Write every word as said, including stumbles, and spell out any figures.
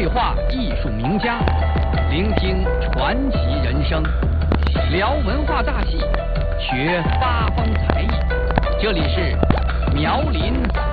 对话艺术名家，聆听传奇人生，聊文化大戏，学八方才艺。这里是苗林